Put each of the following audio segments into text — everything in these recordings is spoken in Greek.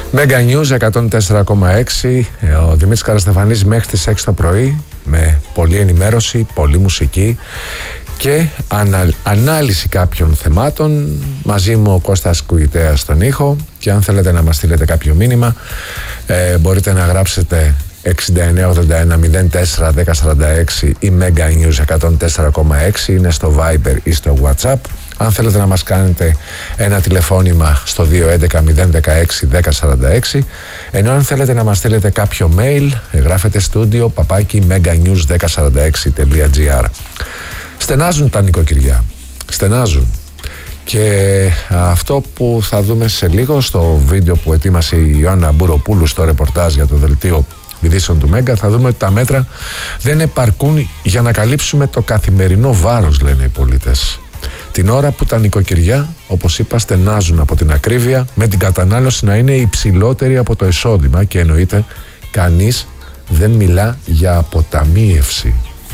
Mega News 104,6. Ο Δημήτρης Καραστεφανής μέχρι τις 6 το πρωί με πολλή ενημέρωση, πολλή μουσική και ανάλυση κάποιων θεμάτων. Μαζί μου ο Κώστας Κουγητέας στον ήχο, και αν θέλετε να μας στείλετε κάποιο μήνυμα μπορείτε να γράψετε 6981 04 1046 ή Mega News 104,6, είναι στο Viber ή στο WhatsApp. Αν θέλετε να μας κάνετε ένα τηλεφώνημα στο 211 016 1046, ενώ αν θέλετε να μας στείλετε κάποιο mail γράφετε studio meganews1046.gr. Στενάζουν τα νοικοκυριά, στενάζουν, και αυτό που θα δούμε σε λίγο στο βίντεο που ετοίμασε η Ιωάννα Μπουροπούλου στο ρεπορτάζ για το δελτίο ειδήσεων του Μέγκα, θα δούμε ότι τα μέτρα δεν επαρκούν για να καλύψουμε το καθημερινό βάρος, λένε οι πολίτες. Την ώρα που τα νοικοκυριά, όπως είπα, στενάζουν από την ακρίβεια, με την κατανάλωση να είναι υψηλότερη από το εισόδημα, και εννοείται κανείς δεν μιλά για αποταμίευση.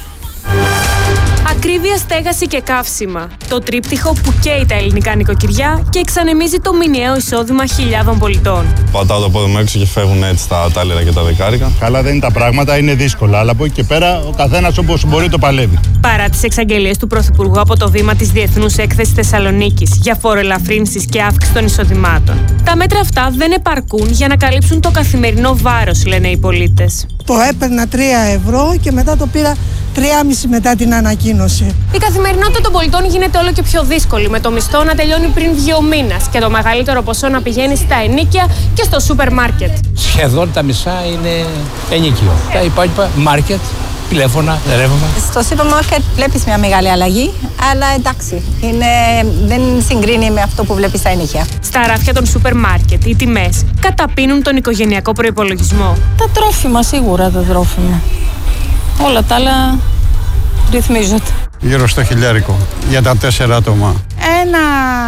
Ακρίβεια, στέγαση και καύσιμα. Το τρίπτυχο που καίει τα ελληνικά νοικοκυριά και εξανεμίζει το μηνιαίο εισόδημα χιλιάδων πολιτών. Πατάω το πόδι μου έξω και φεύγουν έτσι τα τάλιρα και τα δεκάρικα. Καλά δεν είναι τα πράγματα, είναι δύσκολα. Αλλά από εκεί και πέρα ο καθένας όπως μπορεί το παλεύει. Παρά τις εξαγγελίες του Πρωθυπουργού από το βήμα της Διεθνούς Έκθεσης Θεσσαλονίκης για φοροελαφρύνσεις και αύξηση των εισοδημάτων, τα μέτρα αυτά δεν επαρκούν για να καλύψουν το καθημερινό βάρος, λένε οι πολίτες. Το έπαιρνα 3 ευρώ και μετά το πήρα 3,5 μετά την ανακοίνωση. Η καθημερινότητα των πολιτών γίνεται όλο και πιο δύσκολη, με το μισθό να τελειώνει πριν 2 μήνες και το μεγαλύτερο ποσό να πηγαίνει στα ενοίκια και στο σούπερ μάρκετ. Σχεδόν τα μισά είναι ενοίκιο. Τα υπόλοιπα μάρκετ, τηλέφωνα, ρεύμα. Στο σούπερ μάρκετ βλέπεις μια μεγάλη αλλαγή, αλλά εντάξει, δεν συγκρίνει με αυτό που βλέπεις στα ενοίκια. Στα ράφια των σούπερ μάρκετ οι τιμές καταπίνουν τον οικογενειακό προϋπολογισμό. Τα τρόφιμα, σίγουρα τα τρόφιμα. Όλα τα άλλα ρυθμίζονται. Γύρω στο 1.000 για τα 4 άτομα. Ένα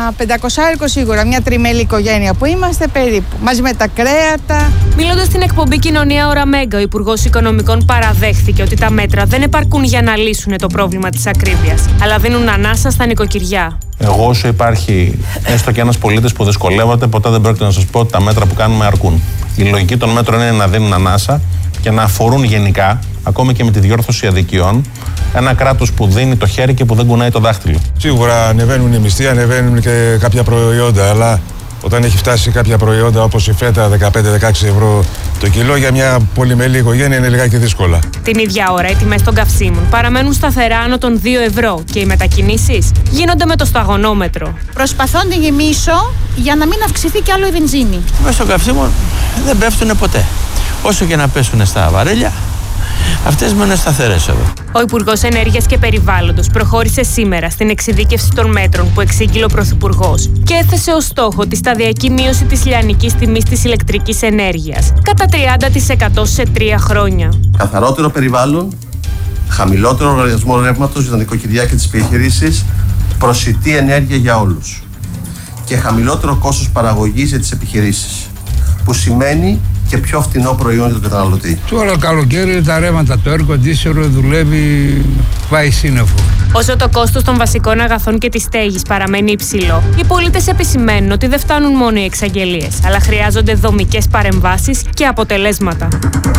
500 σίγουρα, μια τριμέλη οικογένεια που είμαστε περίπου, μαζί με τα κρέατα. Μιλώντας στην εκπομπή Κοινωνία Ώρα Μέγκα, ο Υπουργός Οικονομικών παραδέχθηκε ότι τα μέτρα δεν επαρκούν για να λύσουν το πρόβλημα της ακρίβειας, αλλά δίνουν ανάσα στα νοικοκυριά. Εγώ, όσο υπάρχει έστω και ένας πολίτης που δυσκολεύεται, ποτέ δεν πρόκειται να σας πω ότι τα μέτρα που κάνουμε αρκούν. Η λογική των μέτρων είναι να δίνουν ανάσα και να αφορούν γενικά, ακόμη και με τη διόρθωση αδικιών, ένα κράτος που δίνει το χέρι και που δεν κουνάει το δάχτυλο. Σίγουρα ανεβαίνουν οι μισθοί, ανεβαίνουν και κάποια προϊόντα, αλλά όταν έχει φτάσει κάποια προϊόντα όπως η φέτα 15-16 ευρώ το κιλό, για μια πολυμελή οικογένεια είναι λιγάκι δύσκολα. Την ίδια ώρα οι τιμές των καυσίμων παραμένουν σταθερά άνω των 2 ευρώ και οι μετακινήσεις γίνονται με το σταγονόμετρο. Προσπαθώ να γεμίσω για να μην αυξηθεί κι άλλο η βενζίνη. Μέσα των καυσίμων δεν πέφτουν ποτέ. Όσο και να πέσουν στα βαρέλια, αυτές μένουν σταθερές εδώ. Ο Υπουργός Ενέργειας και Περιβάλλοντος προχώρησε σήμερα στην εξειδίκευση των μέτρων που εξήγηλε ο Πρωθυπουργός και έθεσε ως στόχο τη σταδιακή μείωση της λιανικής τιμής της ηλεκτρικής ενέργειας κατά 30% σε 3 χρόνια. Καθαρότερο περιβάλλον, χαμηλότερο λογαριασμό ρεύματος για τα νοικοκυριά και τις επιχειρήσεις, προσιτή ενέργεια για όλους και χαμηλότερο κόστος παραγωγής για τις επιχειρήσεις, που σημαίνει και πιο φθηνό προϊόν για τον καταναλωτή. Τώρα καλοκαίρι τα ρεύματα, το air conditioner δουλεύει, πάει σύννεφο. Όσο το κόστος των βασικών αγαθών και της στέγης παραμένει υψηλό, οι πολίτες επισημαίνουν ότι δεν φτάνουν μόνο οι εξαγγελίες, αλλά χρειάζονται δομικές παρεμβάσεις και αποτελέσματα.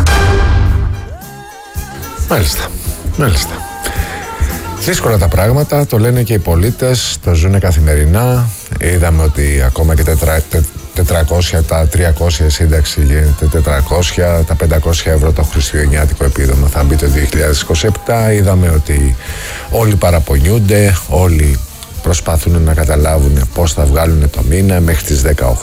Μάλιστα. Δύσκολα τα πράγματα, το λένε και οι πολίτες, το ζουν καθημερινά. Είδαμε ότι ακόμα και 400, τα 300 σύνταξη γίνεται 400, τα 500 ευρώ το χριστουγεννιάτικο επίδομα θα μπει το 2027. Είδαμε ότι όλοι παραπονιούνται, όλοι προσπαθούν να καταλάβουν πώς θα βγάλουν το μήνα μέχρι τις 18.